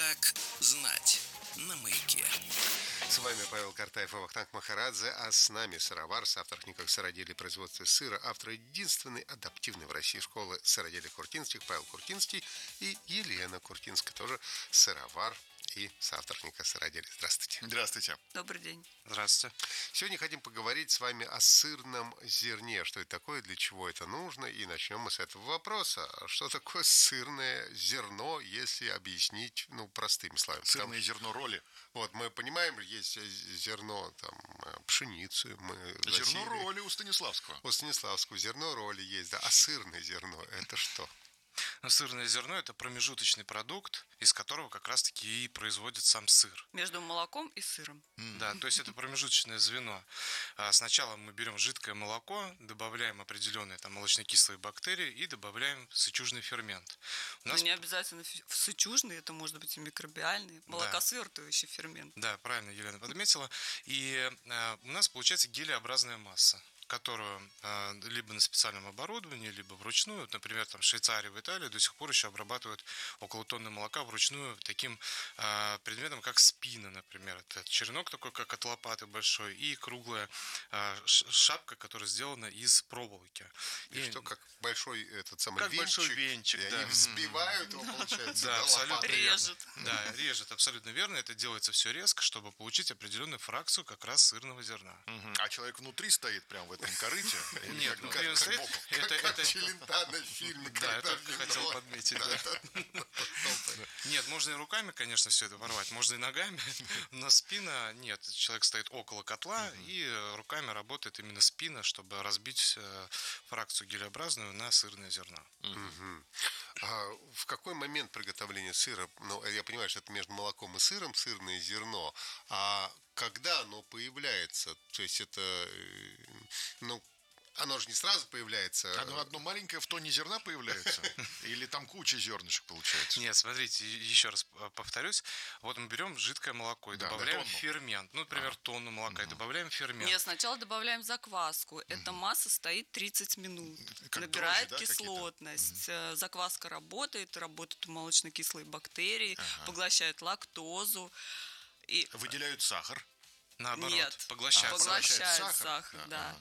Как знать на Маяке. С вами Павел Картаев и Вахтанг Махарадзе, а с нами Сыроварс, автор книг о сыроделии и производстве сыра, автор единственной адаптивной в России школы сыроделия Куртинских, Павел Куртинский, и Елена Куртинская, тоже сыровар и соавтор книг о сыроделии. Здравствуйте. Здравствуйте. Добрый день. Здравствуйте. Сегодня хотим поговорить с вами о сырном зерне. Что это такое, для чего это нужно, и начнем мы с этого вопроса. Что такое сырное зерно, если объяснить, простыми словами? Сырное зерно роли. Вот, мы понимаем, есть зерно пшеницы. Зерно роли у Станиславского. У Станиславского зерно роли есть, да. А сырное зерно – это что? Сырное зерно – это промежуточный продукт, из которого как раз-таки и производят сам сыр. Между молоком и сыром. Да, то есть это промежуточное звено. Сначала мы берем жидкое молоко, добавляем определенные молочно-кислые бактерии и добавляем сычужный фермент. Но не обязательно сычужный, это может быть и микробиальный, молокосвертывающий фермент. Да, правильно Елена подметила. И у нас получается гелеобразная масса, которую либо на специальном оборудовании, либо вручную. Вот, например, в Швейцарии, в Италии до сих пор еще обрабатывают около тонны молока вручную таким предметом, как спина, например. Это черенок такой, как от лопаты большой, и круглая шапка, которая сделана из проволоки. И что, как большой как венчик, большой венчик, и да. они взбивают его, получается, да, абсолютно режет. Да, режет, абсолютно верно. Это делается все резко, чтобы получить определенную фракцию как раз сырного зерна. А человек внутри стоит прям в этом корыте? Нет, внутри он стоит. как Челентано в фильме. Да, это хотел подметить. Нет, можно и руками, конечно, все это ворвать, можно и ногами, но спина нет. Человек стоит около котла и руками работает именно спина, чтобы разбить фракцию гелеобразную на сырное зерно. А в какой момент приготовления сыра, я понимаю, что это между молоком и сыром, сырное зерно, а когда оно появляется, то есть это, оно же не сразу появляется. Оно одно маленькое в тоне зерна появляется? Или там куча зернышек получается? Нет, смотрите, еще раз повторюсь. Вот мы берем жидкое молоко и добавляем фермент. Например, тонну молока и добавляем фермент. Нет, сначала добавляем закваску. Эта масса стоит 30 минут. Как набирает дрожжи, да, кислотность. Закваска работает молочно-кислые бактерии, поглощает лактозу. И... Выделяют сахар. Наоборот, Нет, поглощает сахар, да.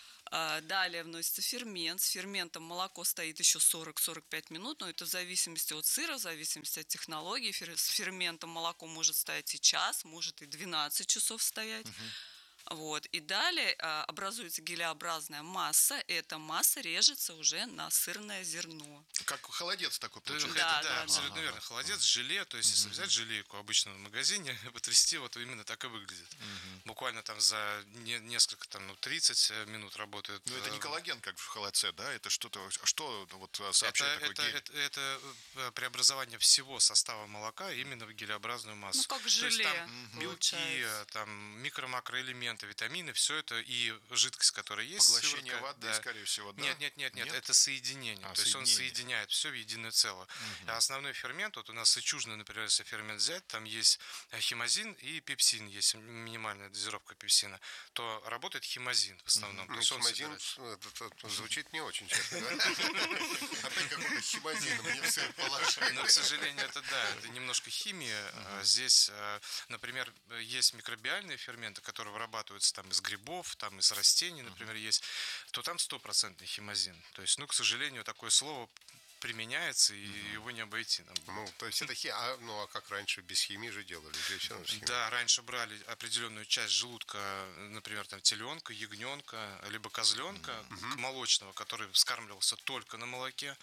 Далее вносится фермент. С ферментом молоко стоит еще 40-45 минут, но это в зависимости от сыра, в зависимости от технологии. С ферментом молоко может стоять и час, может и 12 часов стоять. Вот. И далее образуется гелеобразная масса, и эта масса режется уже на сырное зерно. Как холодец такой получается. Да, абсолютно верно. Холодец, желе, то есть если взять желейку обычную в магазине, потрясти, вот именно так и выглядит. Буквально там за несколько, 30 минут работает. Но это не коллаген, как в холодце, да? Это что-то, что вот сообщает такой гель? Это преобразование всего состава молока именно в гелеобразную массу. Как желе. То есть там белки, микро-макроэлементы, витамины, все это и жидкость, которая есть. Поглощение воды, скорее всего, да? Нет, это соединение. То есть он соединяет все в единое целое. А основной фермент, вот у нас сычужный, например, если фермент взять, там есть химозин и пепсин, есть минимальная дозировка пепсина, то работает химозин в основном. То есть химозин звучит не очень, честно говоря. Опять какой-то химозин мне все положили. Но, к сожалению, это немножко химия. Здесь, например, есть микробиальные ферменты, которые вырабатываются там из грибов, там из растений, например, есть, то там 100% химозин. То есть, к сожалению, такое слово применяется, и его не обойти нам. То есть это а как раньше, без химии же делали? Да, раньше брали определенную часть желудка, например, там теленка, ягненка, либо козленка молочного, который вскармливался только на молоке.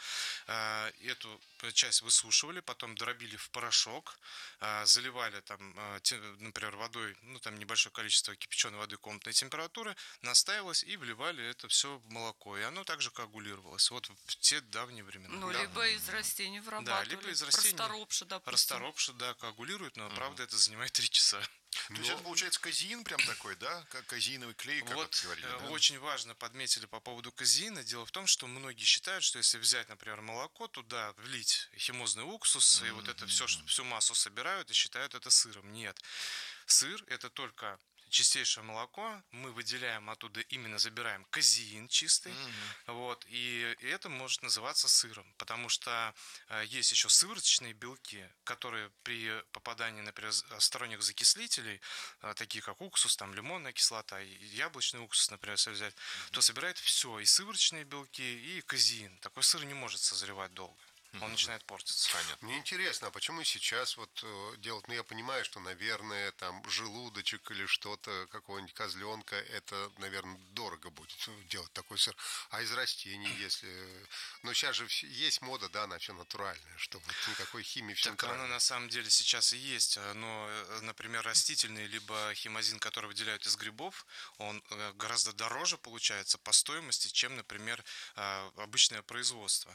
Эту часть высушивали, потом дробили в порошок, заливали там, например, водой, там небольшое количество кипяченой воды комнатной температуры, настаивалось и вливали это все в молоко. И оно также коагулировалось. Вот в те давние времена. Либо из растений вырабатывали. Да, либо из растений. Расторопша, допустим. Расторопша, да, коагулирует, но, правда, это занимает 3 часа. То есть это получается казеин прям такой, да? Как казеиновый клей, как вот говорили, да? Очень важно подметили по поводу казеина. Дело в том, что многие считают, что если взять, например, молоко, туда влить химозный уксус, и вот это все, всю массу собирают и считают это сыром. Нет. Сыр – это только чистейшее молоко, мы выделяем оттуда, именно забираем казеин чистый, вот, и это может называться сыром, потому что есть еще сывороточные белки, которые при попадании, например, сторонних закислителей, такие как уксус, там лимонная кислота, и яблочный уксус, например, если взять, то собирает все, и сывороточные белки, и казеин. Такой сыр не может созревать долго. Он начинает портиться. Понятно. Мне интересно, а почему сейчас вот делать, ну я понимаю, что, наверное, там желудочек или что-то, какого-нибудь козленка, это, наверное, дорого будет делать такой сыр. А из растений, если... Ну сейчас же есть мода, да, на все натуральное, чтобы вот никакой химии, все Так оно на самом деле сейчас и есть, но, например, растительный, либо химозин, который выделяют из грибов, он гораздо дороже получается по стоимости, чем, например, обычное производство.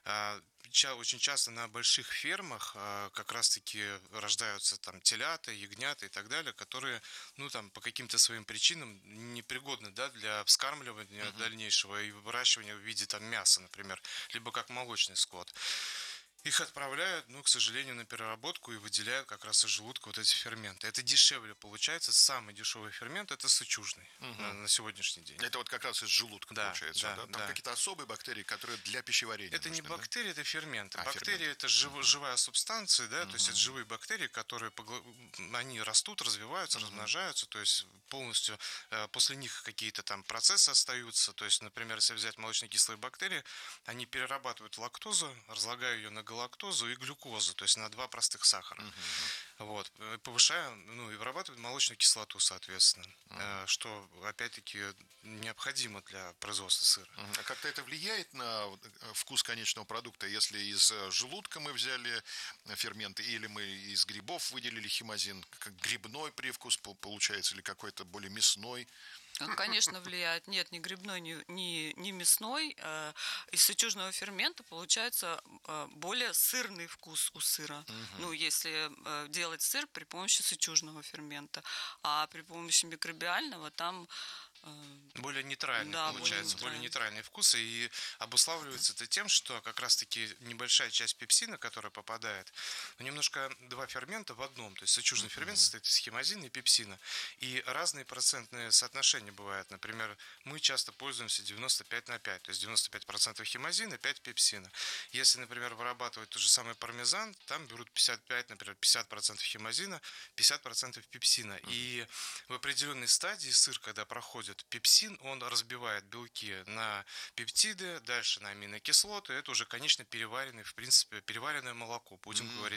Очень часто на больших фермах как раз-таки рождаются там телята, ягнята и так далее, которые, ну там по каким-то своим причинам непригодны, да, для вскармливания дальнейшего и выращивания в виде там мяса, например, либо как молочный скот. Их отправляют, ну, к сожалению, на переработку и выделяют как раз из желудка вот эти ферменты. Это дешевле получается. Самый дешевый фермент – это сычужный на сегодняшний день. Это вот как раз из желудка получается, да? Там да. какие-то особые бактерии, которые для пищеварения Это нужны, не бактерии, это ферменты. Бактерии ферменты. это живая субстанция, да, то есть это живые бактерии, которые они растут, развиваются, размножаются, то есть полностью после них какие-то там процессы остаются. То есть, например, если взять молочно-кислые бактерии, они перерабатывают лактозу, разлагая ее на галактозу и глюкозу, то есть на два простых сахара. Вот, повышая, ну и вырабатывает молочную кислоту, соответственно, что опять-таки необходимо для производства сыра. А как-то это влияет на вкус конечного продукта, если из желудка мы взяли ферменты, или мы из грибов выделили химозин, как грибной привкус получается, или какой-то более мясной? Конечно, влияет. Нет, ни грибной, ни мясной. Из сычужного фермента получается более сырный вкус у сыра. Ну, если делать сыр при помощи сычужного фермента. А при помощи микробиального там... Более нейтральный Да, получается, более более нейтральный вкус, и обуславливается это тем, что как раз-таки небольшая часть пепсина, которая попадает, немножко два фермента в одном, то есть сычужный фермент состоит из химозина и пепсина, и разные процентные соотношения бывают. Например, мы часто пользуемся 95/5, то есть 95% химозина, 5 пепсина. Если, например, вырабатывать тот же самый пармезан, там берут 55, например, 50% химозина, 50% пепсина. И в определенной стадии сыр, когда проходит пепсин, он разбивает белки на пептиды, дальше на аминокислоты. Это уже, конечно, переваренный, в принципе, переваренное молоко, будем говорить